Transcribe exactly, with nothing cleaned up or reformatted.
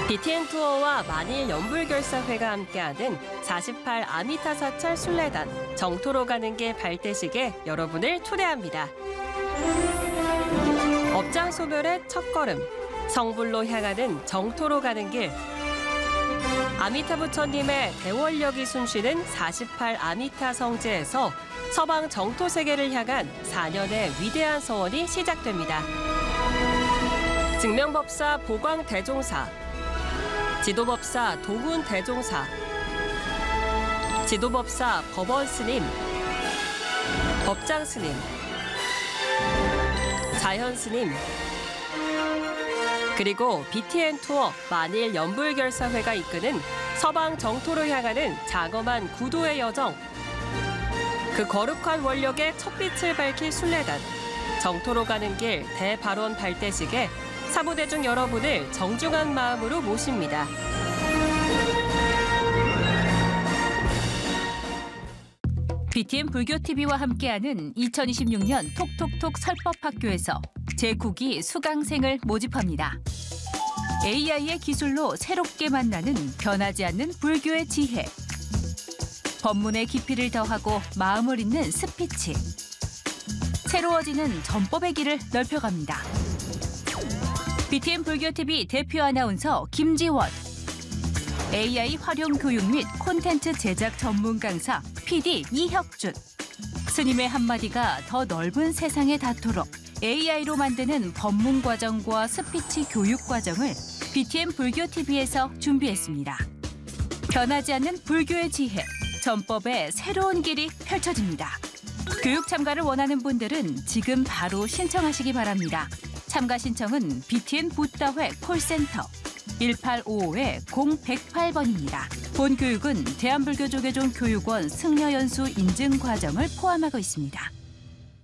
비티엔 투어와 만일 연불결사회가 함께하는 사십팔 아미타 사찰 순례단 정토로 가는 길 발대식에 여러분을 초대합니다. 업장 소멸의 첫걸음, 성불로 향하는 정토로 가는 길. 아미타 부처님의 대원력이 숨쉬는 사십팔 아미타 성지에서 서방 정토 세계를 향한 사 년의 위대한 서원이 시작됩니다. 증명법사 보광 대종사, 지도법사 도군 대종사, 지도법사 법원 스님, 법장 스님, 자현 스님, 그리고 비티엔 투어 만일 연불결사회가 이끄는 서방 정토로 향하는 장엄한 구도의 여정. 그 거룩한 원력의 첫빛을 밝힐 순례단, 정토로 가는 길 대발원 발대식에 사부대중 여러분을 정중한 마음으로 모십니다. 비티엔 불교티비와 함께하는 이천이십육 년 톡톡톡 설법학교에서 제구 기 수강생을 모집합니다. 에이아이의 기술로 새롭게 만나는 변하지 않는 불교의 지혜. 법문의 깊이를 더하고 마음을 잇는 스피치. 새로워지는 전법의 길을 넓혀갑니다. 비티엔 불교티비 대표 아나운서 김지원. 에이아이 활용 교육 및 콘텐츠 제작 전문 강사 피디 이혁준. 스님의 한마디가 더 넓은 세상에 닿도록 에이아이로 만드는 법문 과정과 스피치 교육 과정을 비티엔 불교티비에서 준비했습니다. 변하지 않는 불교의 지혜, 전법의 새로운 길이 펼쳐집니다. 교육 참가를 원하는 분들은 지금 바로 신청하시기 바랍니다. 참가 신청은 비티엔 붓다회 콜센터 일팔오오 공백팔 번입니다. 본 교육은 대한불교조계종 교육원 승려연수 인증 과정을 포함하고 있습니다.